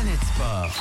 بلانيت سبور.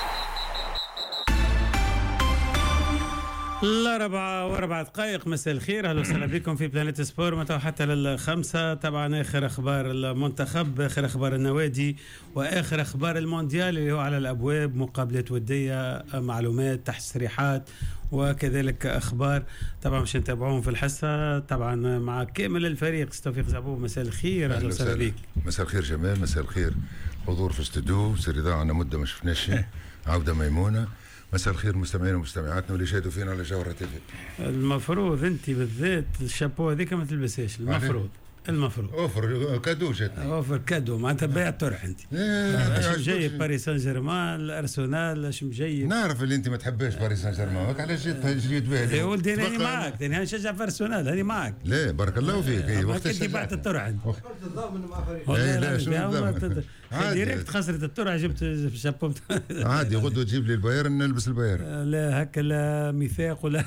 ال4:04 مساء الخير، اهلا وسهلا بكم في بلانيت سبور. متى حتى لل5 طبعا اخر اخبار المنتخب، اخر اخبار النوادي، واخر اخبار المونديال اللي هو على الابواب، مقابلات وديه، معلومات، تسريحات، وكذلك اخبار طبعا مش نتابعوهم في الحصه طبعا مع كامل الفريق. توفيق زعبوب مساء الخير، اهلا وسهلا بك. مساء الخير جمال، مساء الخير حضور في استوديو سير اذاعه، عنا مده ما شفناش عوده ميمونه. مساء الخير مستمعينا ومستمعاتنا واللي شاهدوا فينا على جوهرة تيفي. المفروض انت بالذات الشابو هذيك ما تلبسهاش، المفروض اوفر كادو جاتني، اوفر كادو معناتها بايع طرح انت. اش جاي باريس سان جيرمان، الارسنال، اش جاي؟ نعرف اللي انت ما تحبهاش باريس سان جيرمان، علاش جيت بها يا ولدي انا معاك، انا نشجع في الارسنال، انا معاك. لا بارك الله فيك، وقت انت بعت الطرح انت. لا شنو الضامن؟ ديريكت خسرت الطرح، جبت الشابو عادي غدوه تجيب لي البايرن نلبس البايرن. لا هكا لا ميثاق ولا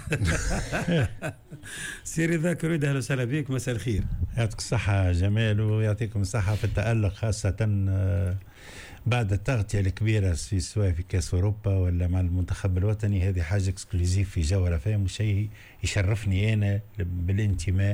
سيري ذاكر. اهلا وسهلا بك، مساء الخير. يعطيك الصحة جمال، ويعطيكم الصحة في التألق، خاصة بعد التغطية الكبيرة سواء في كأس أوروبا ولا مع المنتخب الوطني. هذه حاجة اكسكلوزيف في جوهرة فهم، وشيء يشرفني أنا بالانتماء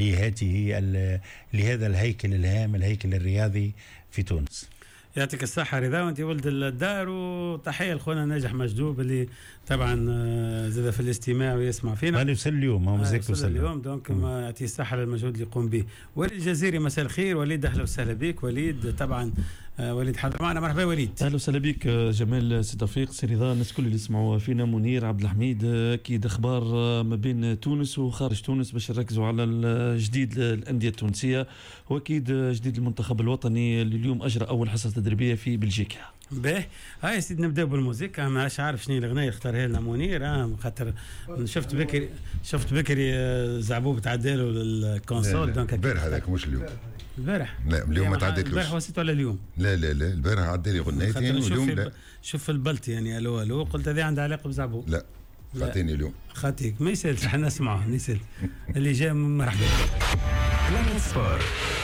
لهذا الهيكل الهام، الهيكل الرياضي في تونس. يعطيك الصحة رضا، وانت ولد الدار، وتحية لخونا ناجح مجدوب اللي طبعا زاد في الاستماع ويسمع فينا. أنا وصل اليوم، هم زيك وصل اليوم، دونك ما يعطيه الصحة للمجهود اللي يقوم به. وليد الجزيري مساء الخير. وليد أهلا وسهلا بك. وليد طبعا وليد حاضر معنا، مرحبا وليد. أهلا وسهلا بك جمال، سي توفيق، سي رضا، الناس كل اللي يسمعوا فينا، منير، عبد الحميد. أكيد أخبار ما بين تونس وخارج تونس باش نركزوا على الجديد الأندية التونسية، وأكيد جديد المنتخب الوطني اللي اليوم أجرى أول حصة تدريبية في بلجيكا. باهي هاي سيدي نبداو بالموسيقى. ماش عارف شنو الاغنيه يختارها لنا منير، خاطر شفت بكري زعبوب تعداله الكونسول. دونك البارح هذاك مش اليوم، البارح لا اليوم ما تعديتلوش. البارح وصيت ولا اليوم؟ لا البارح عدالي غنيتين واليوم لا. شوف البلط يعني الو قلت هذه عندها علاقه بزعبوب. لا خاطيني اليوم، خاطيك ما يسالش، احنا نسمعه اللي جاي مرحبا. بلانيت سبور.